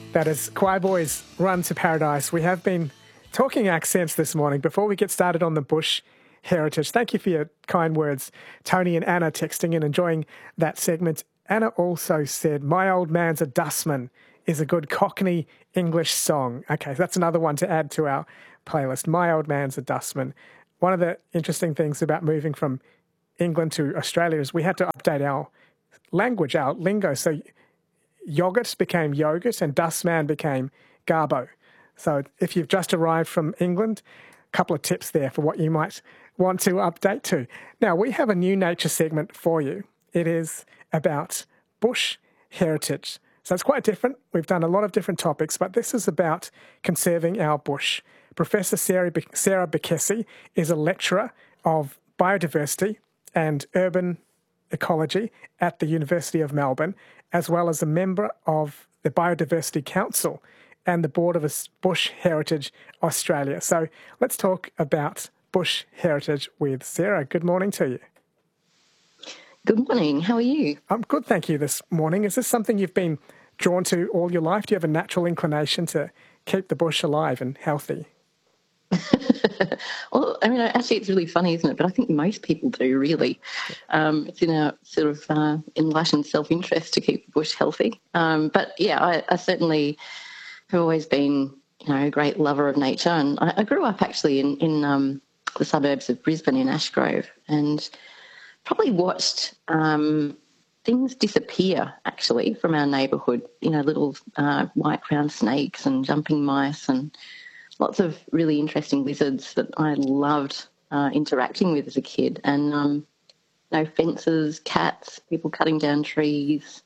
That is Choir Boys Run to Paradise. We have been talking accents this morning. Before we get started on the bush heritage, thank you for your kind words, Tony and Anna texting in, enjoying that segment. Anna also said, "My Old Man's a Dustman" is a good Cockney English song. Okay, that's another one to add to our playlist. My Old Man's a Dustman. One of the interesting things about moving from England to Australia is we had to update our language, our lingo. So yogurt became yogurt and dustman became garbo. So if you've just arrived from England, a couple of tips there for what you might want to update to. Now, we have a new nature segment for you. It is about bush heritage. So it's quite different. We've done a lot of different topics, but this is about conserving our bush. Professor Sarah Bekesi is a lecturer of biodiversity and urban ecology at the University of Melbourne, as well as a member of the Biodiversity Council and the board of Bush Heritage Australia. So let's talk about bush heritage with Sarah. Good morning to you. Good morning. How are you? I'm good, thank you, this morning. Is this something you've been drawn to all your life? Do you have a natural inclination to keep the bush alive and healthy? Well, I mean, actually, it's really funny, isn't it? But I think most people do, really. It's in our sort of enlightened self-interest to keep the bush healthy. But, yeah, I certainly have always been, a great lover of nature. And I grew up, actually, in the suburbs of Brisbane in Ashgrove, and probably watched things disappear, actually, from our neighbourhood. Little white-crowned snakes and jumping mice and lots of really interesting lizards that I loved interacting with as a kid. And, fences, cats, people cutting down trees.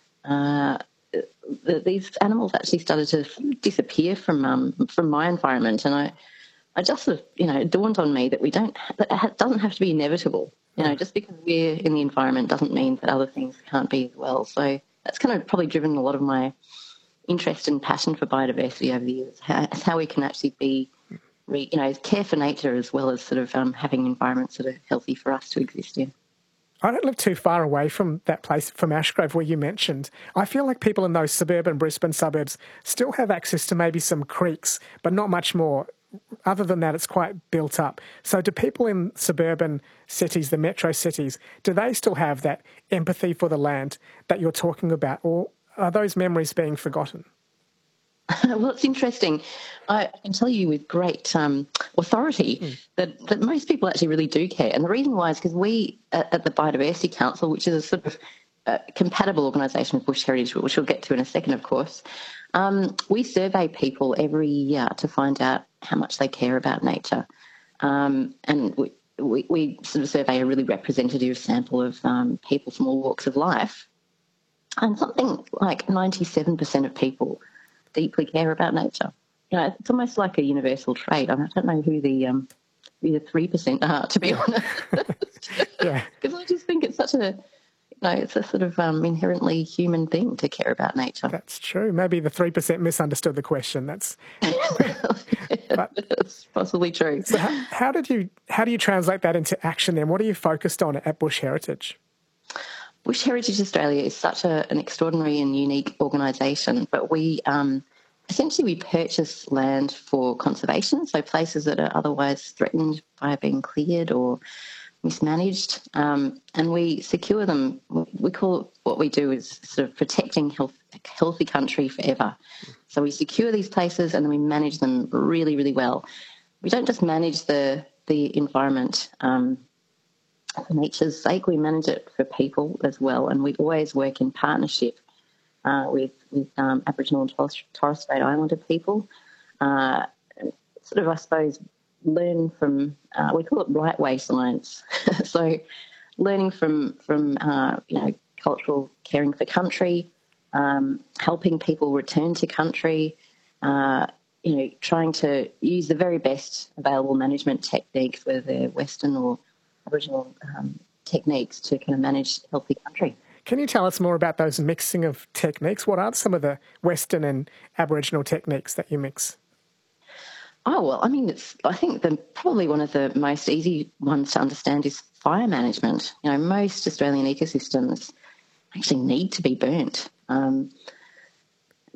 These animals actually started to disappear from my environment. And I just sort of, it dawned on me that it doesn't have to be inevitable. Just because we're in the environment doesn't mean that other things can't be as well. So that's kind of probably driven a lot of my interest and passion for biodiversity over the years. How we can actually be, care for nature as well as sort of having environments that are healthy for us to exist in. I don't live too far away from that place, from Ashgrove, where you mentioned. I feel like people in those suburban Brisbane suburbs still have access to maybe some creeks, but not much more. Other than that, it's quite built up. So do people in suburban cities, the metro cities, do they still have that empathy for the land that you're talking about, or are those memories being forgotten? Well, it's interesting. I can tell you with great authority that most people actually really do care. And the reason why is because we at the Biodiversity Council, which is a sort of compatible organisation with Bush Heritage, which we'll get to in a second, of course, we survey people every year to find out how much they care about nature. And we sort of survey a really representative sample of people from all walks of life. And something like 97% of people deeply care about nature. It's almost like a universal trait. I don't know who the 3% are, to be honest. Yeah. Because I just think it's such a, it's a sort of inherently human thing to care about nature. That's true. Maybe the 3% misunderstood the question. That's possibly true. So how do you translate that into action then? What are you focused on at Bush Heritage? Bush Heritage Australia is such an extraordinary and unique organisation, but we essentially we purchase land for conservation, so places that are otherwise threatened by being cleared or mismanaged, and we secure them. We call it, what we do is sort of protecting healthy country forever. So we secure these places and then we manage them really, really well. We don't just manage the environment for nature's sake, we manage it for people as well, and we always work in partnership with Aboriginal and Torres Strait Islander people. Sort of, I suppose, learn from, we call it right way science. So learning from cultural caring for country, helping people return to country, trying to use the very best available management techniques, whether they're Western or Aboriginal techniques, to kind of manage healthy country. Can you tell us more about those mixing of techniques? What are some of the Western and Aboriginal techniques that you mix? Oh, well, I mean, I think probably one of the most easy ones to understand is fire management. Most Australian ecosystems actually need to be burnt.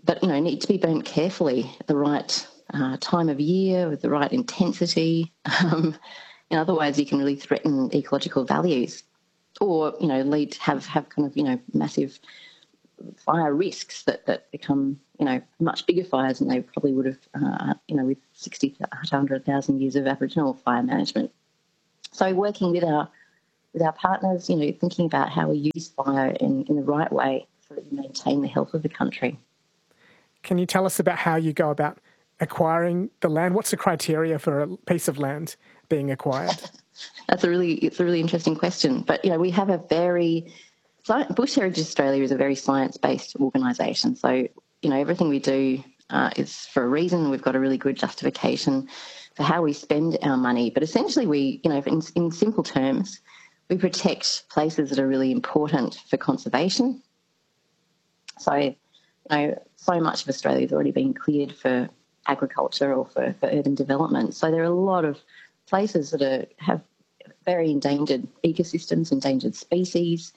but, need to be burnt carefully at the right time of year with the right intensity. Otherwise you can really threaten ecological values or, lead to have kind of, massive fire risks that become, much bigger fires than they probably would have, with 60 to 100,000 years of Aboriginal fire management. So working with our partners, thinking about how we use fire in the right way so that we maintain the health of the country. Can you tell us about how you go about acquiring the land? What's the criteria for a piece of land being acquired? It's a really interesting question. But, we have Bush Heritage Australia is a very science-based organisation. So, everything we do is for a reason. We've got a really good justification for how we spend our money. But essentially we, in simple terms, we protect places that are really important for conservation. So, so much of Australia has already been cleared for agriculture or for urban development. So there are a lot of places that have very endangered ecosystems, endangered species.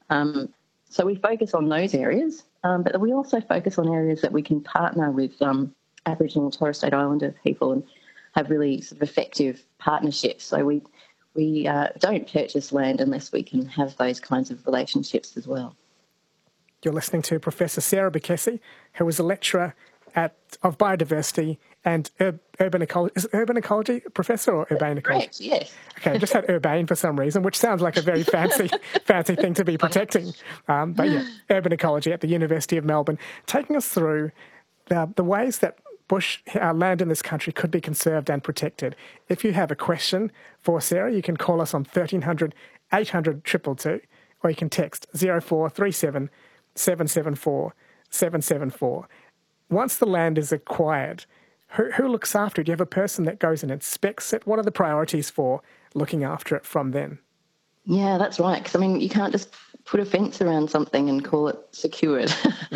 So we focus on those areas, but we also focus on areas that we can partner with Aboriginal and Torres Strait Islander people and have really sort of effective partnerships. So we don't purchase land unless we can have those kinds of relationships as well. You're listening to Professor Sarah Bekkesy, who is a lecturer of biodiversity and urban ecology. Is it urban ecology, Professor, or urbane ecology? Correct, yes. Okay, I just had urbane for some reason, which sounds like a very fancy thing to be protecting. But yeah, urban ecology at the University of Melbourne, taking us through the ways that bush land in this country could be conserved and protected. If you have a question for Sarah, you can call us on 1300 800 222, or you can text 0437 774 774. Once the land is acquired, who looks after it? Do you have a person that goes and inspects it? What are the priorities for looking after it from then? Yeah, that's right. Because, you can't just put a fence around something and call it secured.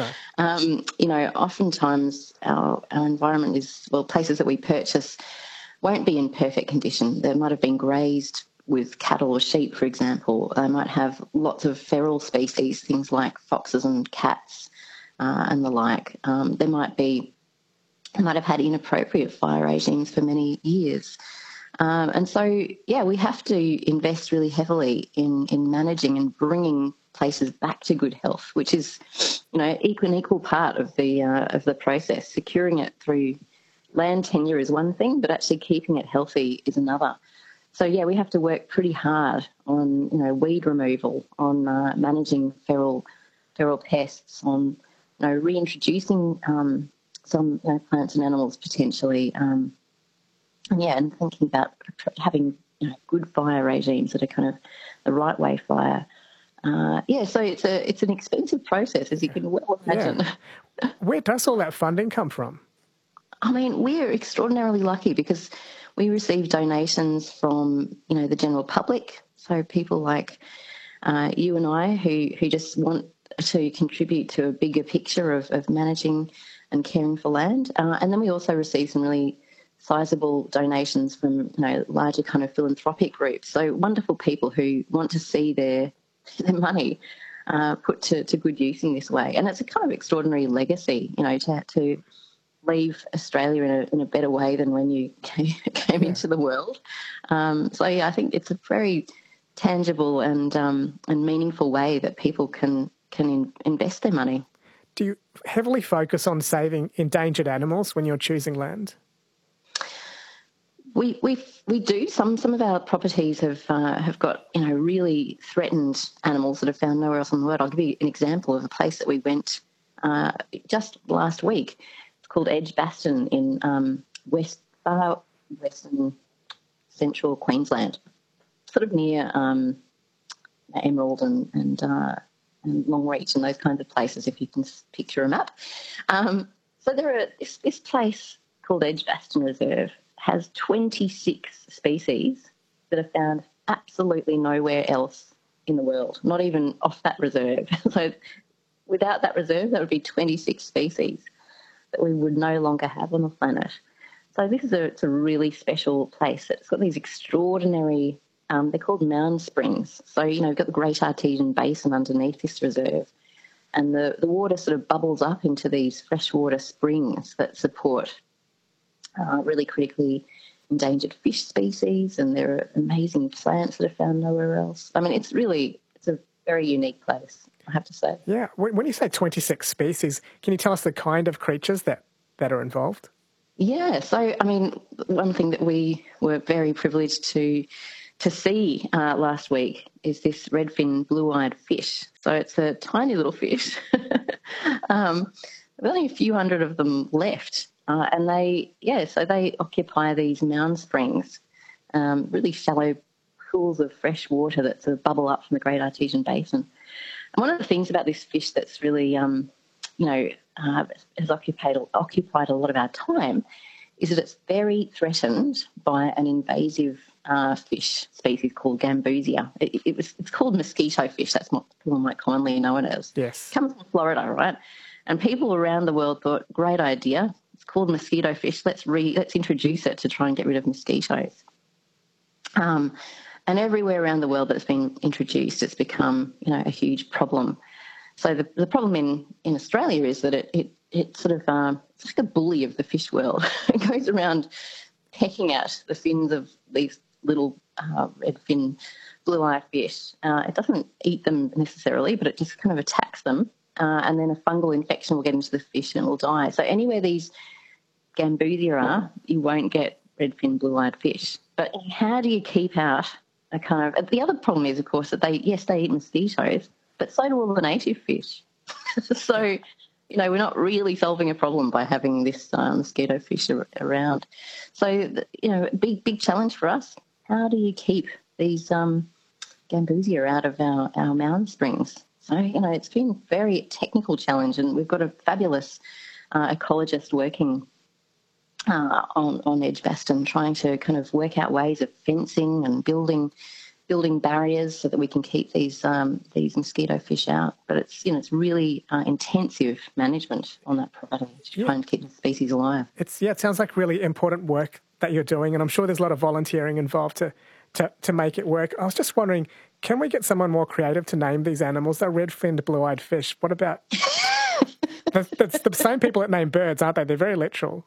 No. Oftentimes our environment is, places that we purchase won't be in perfect condition. They might have been grazed with cattle or sheep, for example. They might have lots of feral species, things like foxes and cats and the like. They might have had inappropriate fire regimes for many years. And so, we have to invest really heavily in managing and bringing places back to good health, which is, an equal part of the process. Securing it through land tenure is one thing, but actually keeping it healthy is another. So, we have to work pretty hard on, weed removal, on managing feral pests, on, reintroducing some plants and animals potentially, and thinking about having good fire regimes that are kind of the right way fire. So it's an expensive process, as you can well imagine. Yeah. Where does all that funding come from? We're extraordinarily lucky because we receive donations from, the general public, so people like you and I who just want to contribute to a bigger picture of managing and caring for land. And then we also receive some really sizable donations from, larger kind of philanthropic groups. So wonderful people who want to see their money put to good use in this way. And it's a kind of extraordinary legacy, to leave Australia in a better way than when you came into the world. I think it's a very tangible and meaningful way that people can invest their money. Do you heavily focus on saving endangered animals when you're choosing land? We do. Some of our properties have got really threatened animals that are found nowhere else in the world. I'll give you an example of a place that we went just last week. It's called Edgbaston in western central Queensland, sort of near Emerald and Longreach and those kinds of places, if you can picture a map. So this place called Edgbaston Reserve has 26 species that are found absolutely nowhere else in the world, not even off that reserve. So without that reserve, that would be 26 species that we would no longer have on the planet. So it's a really special place. It's got these extraordinary, they're called mound springs. So, you've got the Great Artesian Basin underneath this reserve. and the water sort of bubbles up into these freshwater springs that support really critically endangered fish species, and there are amazing plants that are found nowhere else. I mean, it's a very unique place, I have to say. Yeah. When you say 26 species, can you tell us the kind of creatures that are involved? Yeah. So, I mean, one thing that we were very privileged to see last week is this redfin blue-eyed fish. So it's a tiny little fish. There's only a few hundred of them left. And they occupy these mound springs, really shallow pools of fresh water that sort of bubble up from the Great Artesian Basin. And one of the things about this fish that's really, has occupied a lot of our time is that it's very threatened by an invasive fish species called Gambusia. It's called mosquito fish. That's what people might commonly know it as. Yes. It comes from Florida, right? And people around the world thought, great idea. It's called mosquito fish. Let's introduce it to try and get rid of mosquitoes. And everywhere around the world that's been introduced, it's become, a huge problem. So the problem in Australia is that it sort of it's like a bully of the fish world. It goes around pecking at the fins of these little redfin blue-eyed fish. It doesn't eat them necessarily, but it just kind of attacks them. And then a fungal infection will get into the fish and it will die. So anywhere these Gambusia are, you won't get redfin blue-eyed fish. But how do you keep out a kind of... The other problem is, of course, that they eat mosquitoes, but so do all the native fish. So, we're not really solving a problem by having this mosquito fish around. So, big challenge for us. How do you keep these Gambusia out of our mound springs? So, it's been a very technical challenge, and we've got a fabulous ecologist working on Edgbaston, trying to kind of work out ways of fencing and building barriers so that we can keep these mosquito fish out. But it's really intensive management on that property to try and keep the species alive. It sounds like really important work that you're doing, and I'm sure there's a lot of volunteering involved to make it work. I was just wondering, can we get someone more creative to name these animals? They're red-finned blue-eyed fish. What about... that's the same people that name birds, aren't they? They're very literal.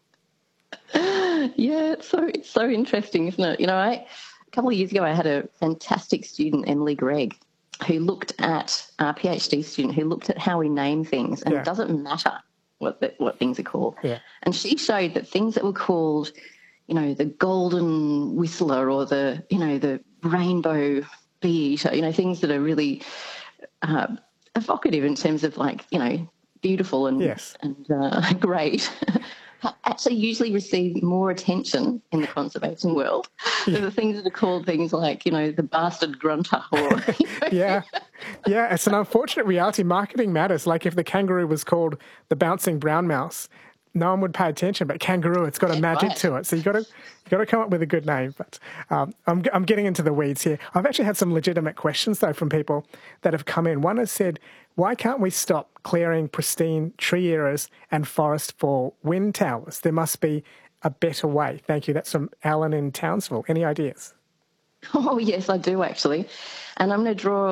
Yeah, it's so interesting, isn't it? A couple of years ago I had a fantastic student, Emily Gregg, who looked at a PhD student who looked at how we name things, and it doesn't matter what things are called. Yeah. And she showed that things that were called, the golden whistler or the rainbow bee eater, things that are really evocative in terms of beautiful and great, actually usually receive more attention in the conservation world than the things that are called things like, the bastard grunter or... Yeah, it's an unfortunate reality. Marketing matters. Like if the kangaroo was called the bouncing brown mouse, no one would pay attention, but kangaroo, it's got a magic to it. So you got to come up with a good name. But I'm getting into the weeds here. I've actually had some legitimate questions, though, from people that have come in. One has said, why can't we stop clearing pristine tree areas and forest for wind towers? There must be a better way. Thank you. That's from Alan in Townsville. Any ideas? Oh, yes, I do, actually. And I'm going to draw...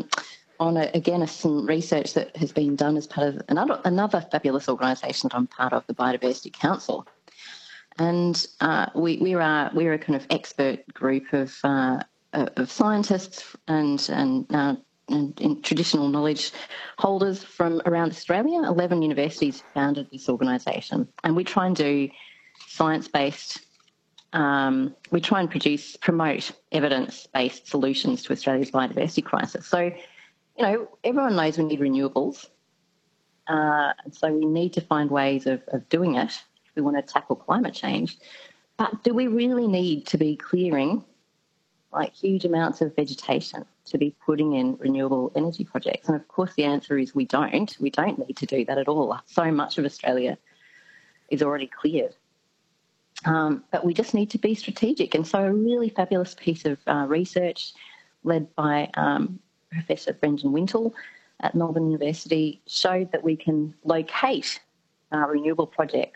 on some research that has been done as part of another fabulous organisation that I'm part of, the Biodiversity Council, and we're a kind of expert group of scientists and traditional knowledge holders from around Australia. 11 universities founded this organisation, and we try and do science-based. We try and promote evidence-based solutions to Australia's biodiversity crisis. So. Everyone knows we need renewables, and so we need to find ways of doing it if we want to tackle climate change. But do we really need to be clearing huge amounts of vegetation to be putting in renewable energy projects? And of course the answer is we don't. We don't need to do that at all. So much of Australia is already cleared. But we just need to be strategic. And so a really fabulous piece of research led by Professor Brendan Wintle at Melbourne University showed that we can locate renewable projects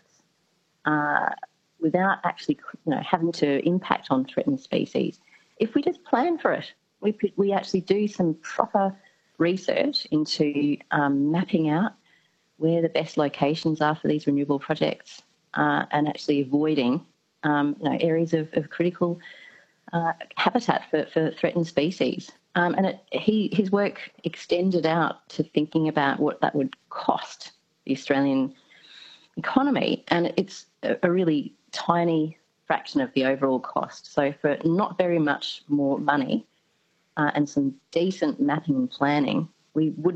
without actually, having to impact on threatened species. If we just plan for it, we actually do some proper research into mapping out where the best locations are for these renewable projects and actually avoiding areas of critical habitat for threatened species. And his work extended out to thinking about what that would cost the Australian economy, and it's a really tiny fraction of the overall cost. So for not very much more money and some decent mapping and planning, we wouldn't